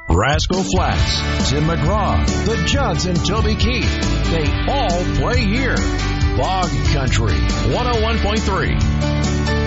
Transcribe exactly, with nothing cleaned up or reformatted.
Rascal Flatts, Tim McGraw, the Judds, and Toby Keith. They all play here. Bog Country, one oh one point three.